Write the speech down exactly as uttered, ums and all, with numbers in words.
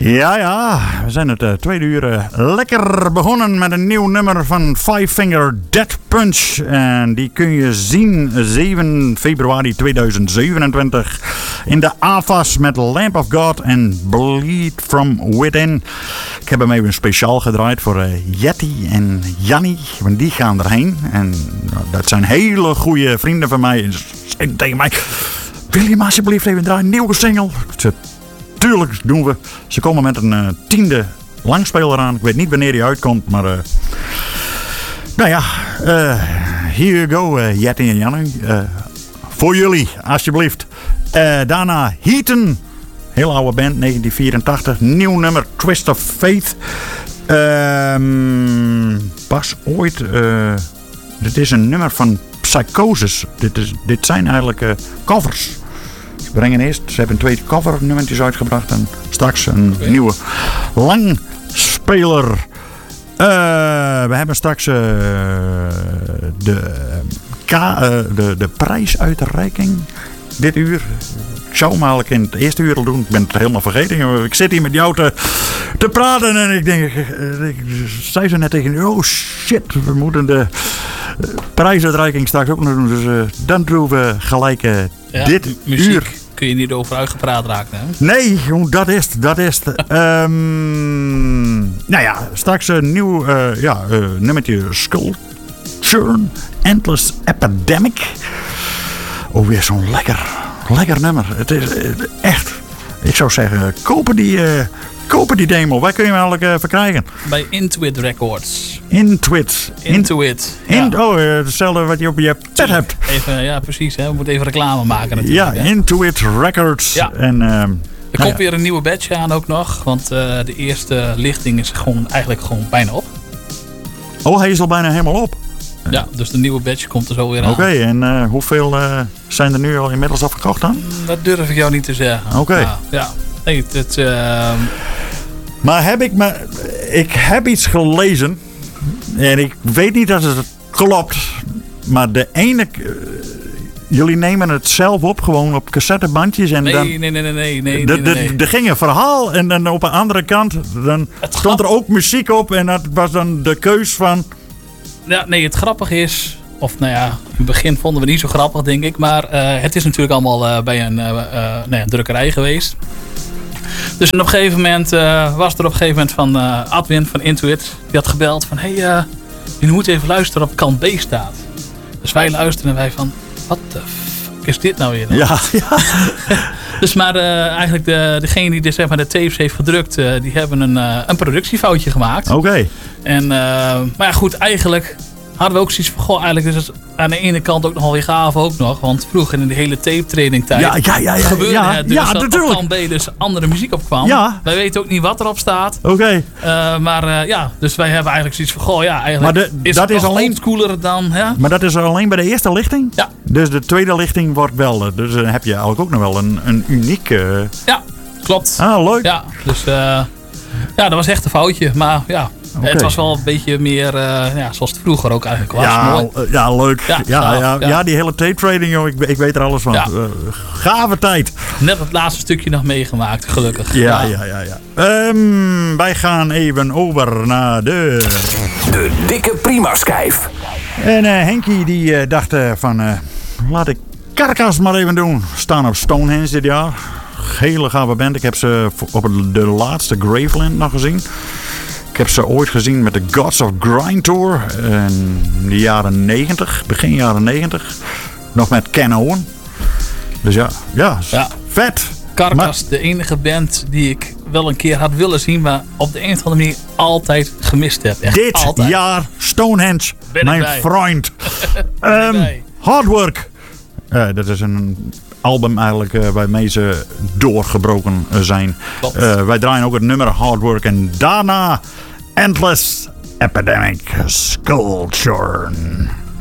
Ja, ja, we zijn het uh, tweede uur uh, lekker begonnen met een nieuw nummer van Five Finger Death Punch. En die kun je zien zeven februari tweeduizend zevenentwintig in de A F A S met Lamp of God en Bleed From Within. Ik heb hem even speciaal gedraaid voor uh, Jetty en Jannie, want die gaan erheen. En uh, dat zijn hele goede vrienden van mij. En ze zeiden tegen mij, wil je maar alsjeblieft even draaien, een nieuwe single? Ze, tuurlijk doen we. Ze komen met een uh, tiende langspeler aan. Ik weet niet wanneer die uitkomt, maar... Uh, nou ja, uh, here you go, uh, Jetty en Jannie. Uh, voor jullie, alsjeblieft. Uh, daarna Heaton. Heel oude band, negentien vierentachtig. Nieuw nummer, Twist of Faith. Um, pas ooit... Uh, dit is een nummer van Psychosis. Dit, is, dit zijn eigenlijk uh, covers. Ze brengen eerst... Ze hebben twee cover-nummertjes uitgebracht. En straks een okay. nieuwe langspeler. Uh, we hebben straks uh, de, K, uh, de, de prijsuitreiking dit uur. Ik zou hem eigenlijk in het eerste uur al doen. Ik ben het helemaal vergeten. Ik zit hier met jou te, te praten en ik denk... Ik zei ze net tegen je, oh shit, we moeten de prijsuitreiking straks ook nog doen. Dus uh, dan doen we gelijk uh, ja, dit muziek. Uur. Kun je niet over uitgepraat raken, hè? Nee, dat is het. Dat is het. um, nou ja, straks een nieuw uh, ja, uh, nummertje Skull Churn, Endless Epidemic. Oh, weer zo'n lekker, lekker nummer. Het is uh, echt, ik zou zeggen, kopen die, uh, kopen die demo. Waar kun je hem eigenlijk uh, verkrijgen? Bij Intuit Records. Intuit. Intuit. In, ja. Oh, uh, hetzelfde wat je op je pet hebt. Even, ja, precies. Hè. We moeten even reclame maken natuurlijk. Ja, hè? Intuit Records. Ja. En, uh, er komt ja. weer een nieuwe badge aan ook nog. Want uh, de eerste lichting is gewoon, eigenlijk gewoon bijna op. Oh, hij is al bijna helemaal op. Ja, dus de nieuwe badge komt er zo weer aan. Oké, okay, en uh, hoeveel uh, zijn er nu al inmiddels afgekocht dan? Dat durf ik jou niet te zeggen. Oké. Okay. Nou, ja, nee, het... Uh... Maar heb ik me... Ik heb iets gelezen. En ik weet niet dat het klopt. Maar de ene... Uh, jullie nemen het zelf op, gewoon op cassettebandjes. En nee, dan, nee, nee, nee, nee, nee, de, nee, nee. de, er ging een verhaal en dan op de andere kant dan stond er ook muziek op. En dat was dan de keus van... Ja, nee, het grappige is... Of nou ja, in het begin vonden we het niet zo grappig, denk ik. Maar uh, het is natuurlijk allemaal uh, bij een, uh, uh, nou ja, drukkerij geweest. Dus op een gegeven moment uh, was er op een gegeven moment van uh, Adwin van Intuit. Die had gebeld van... Hé, hey, uh, je moet even luisteren op kant B staat. Dus wij luisteren en wij van... Wat de fuck is dit nou weer dan? Ja, ja. Dus maar uh, eigenlijk de, degene die de, zeg maar, de tapes heeft gedrukt... Uh, die hebben een, uh, een productiefoutje gemaakt. Oké. Okay. En, uh, maar ja, goed, eigenlijk... hadden we ook zoiets van, goh, eigenlijk is het aan de ene kant ook nogal weer gaaf ook nog. Want vroeger in de hele tape training tijd ja, ja, ja, ja, gebeurde ja, het dus ja, dat natuurlijk. op kant B dus andere muziek op kwam. Ja. Wij weten ook niet wat erop staat. Oké. Okay. Uh, maar uh, ja, dus wij hebben eigenlijk zoiets van, goh, ja, eigenlijk maar de, is dat het is alleen cooler dan. Ja? Maar dat is alleen bij de eerste lichting? Ja. Dus de tweede lichting wordt wel, dus dan heb je eigenlijk ook nog wel een, een unieke... Uh... Ja, klopt. Ah, leuk. Ja, dus uh, ja, dat was echt een foutje, maar ja... Okay. Het was wel een beetje meer uh, ja, zoals het vroeger ook eigenlijk was. Ja, mooi. Uh, ja leuk. Ja, ja, ja, ja. ja, die hele tape trading, joh, ik, ik weet er alles van. Ja. Uh, gave tijd. Net het laatste stukje nog meegemaakt, gelukkig. Ja, ja, ja. ja, ja. Um, wij gaan even over naar de... De dikke prima-schijf. En uh, Henkie die uh, dacht uh, van... Uh, laat ik Carcass maar even doen. Staan op Stonehenge dit jaar. Hele gave band. Ik heb ze op de laatste Graveland nog gezien. Ik heb ze ooit gezien met de Gods of Grind Tour in de jaren negentig, begin jaren negentig. Nog met Ken Owen. Dus ja, ja, ja. vet. Carcass, maar, de enige band die ik wel een keer had willen zien, maar op de een of andere manier altijd gemist heb. Echt dit altijd. jaar Stonehenge, ben mijn vriend. um, Hard Work. Uh, dat is een album eigenlijk uh, waarmee ze doorgebroken zijn. Uh, wij draaien ook het nummer Hard Work en daarna Endless Epidemic Skull Churn.